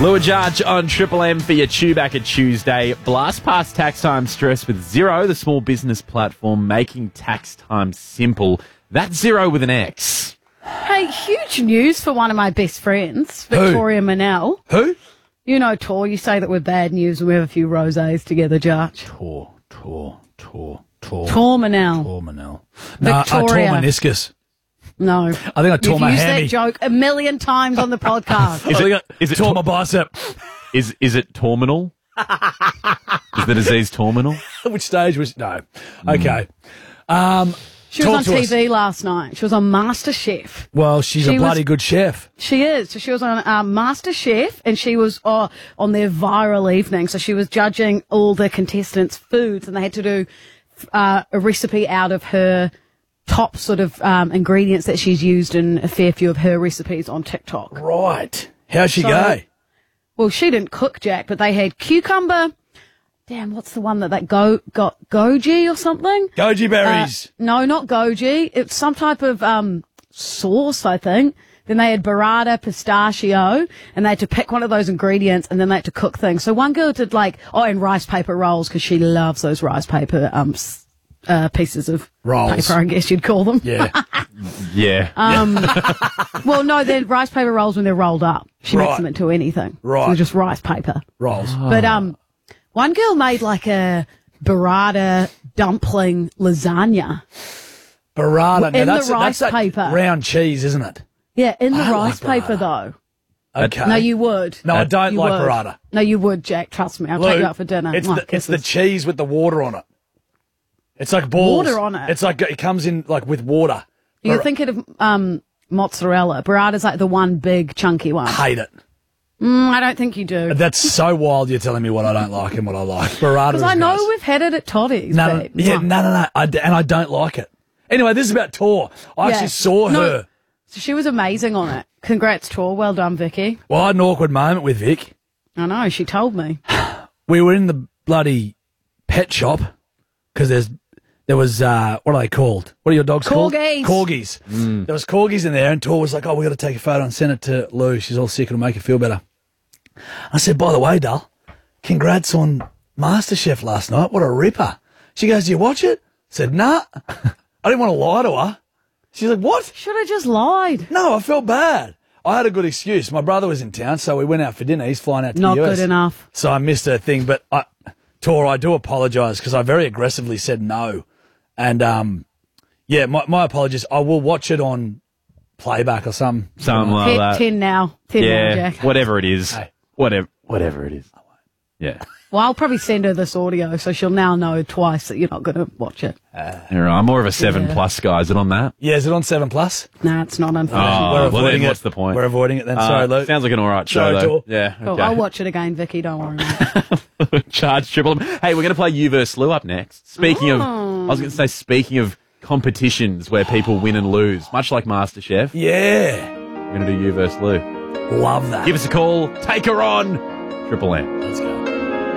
Lua Judge on Triple M for your Chewbacca Tuesday. Blast past tax time stress with Xero, the small business platform making tax time simple. That's Xero with an X. Hey, huge news for one of my best friends, Victoria Manel. Who? You know, Tor, you say that we're bad news and we have a few rosés together, Judge. Tor Manel. No, I tore Victoria. meniscus. No. I think I tore You've my used hammy. that joke a million times on the podcast. Is it tore my bicep. Is it terminal? Is the disease terminal? Which stage was... No. Okay. She was on TV last night. She was on MasterChef. Well, she's a bloody good chef. She is. So she was on MasterChef, and she was on their viral evening. So she was judging all the contestants' foods, and they had to do a recipe out of her top sort of ingredients that she's used in a fair few of her recipes on TikTok. Right. How'd she go? Well, she didn't cook, Jack, but they had cucumber. Damn, what's the one that got goji or something? Goji berries. No, not goji. It's some type of sauce, I think. Then they had burrata, pistachio, and they had to pick one of those ingredients, and then they had to cook things. So one girl did and rice paper rolls, because she loves those rice paper pieces of rolls. Paper, I guess you'd call them. Yeah. Yeah. Well, no, they're rice paper rolls when they're rolled up. She makes them into anything. Right. So they're just rice paper. Rolls. But one girl made like a burrata dumpling lasagna. Burrata. In Now, the rice that's paper. Round cheese, isn't it? Yeah, in the I rice like paper, burrata. though. Okay. No, you would. No, I don't You like would. burrata. No, you would, Jack. Trust me. I'll take you out for dinner. It's Mwah, it's the kisses. cheese with the water on it. It's like balls. Water on it? It's like it comes in like with water. You're thinking of mozzarella. Burrata's like the one big chunky one. Hate it. I don't think you do. That's so wild. You're telling me what I don't like and what I like. Burrata. Because I know we've had it at Toddy's, No, babe. yeah, Mwah. no. And I don't like it. Anyway, this is about Tor. I Yeah. actually saw No. her. So she was amazing on it. Congrats, Tor. Well done, Vicky. Well, I had an awkward moment with Vic. I know. She told me. We were in the bloody pet shop because there was what are they called? What are your dogs called? Corgis. Corgis. There was corgis in there, and Tor was like, "Oh, we got to take a photo and send it to Lou. She's all sick. It'll make her feel better." I said, "By the way, Dull, congrats on MasterChef last night. What a ripper." She goes, "Do you watch it?" I said, "Nah." I didn't want to lie to her. She's like, "What?" Should have just lied. No, I felt bad. I had a good excuse. My brother was in town, so we went out for dinner. He's flying out to Not the US. good enough. So I missed her thing. But, Tor, I do apologise because I very aggressively said no. And, my apologies. I will watch it on playback or something. Something like that. 10 now. 10 now, Jack. Whatever it is. Hey. Whatever it is. Yeah. Well, I'll probably send her this audio, so she'll now know twice that you're not going to watch it. I'm more of a 7+ guy. Is it on that? Yeah, is it on 7+? No, it's not, unfortunately. Oh, well, then what's the point? We're avoiding it then. Sorry, Luke. Sounds like an all right show, Sorry, though. Tor. Yeah, Cool. okay. I'll watch it again, Vicky. Don't worry, mate. Charge Triple M. Hey, we're going to play You vs. Lou up next. Speaking of competitions where people win and lose, much like MasterChef, Yeah. we're going to do You vs. Lou. Love that. Give us a call. Take her on. Triple M. Let's go.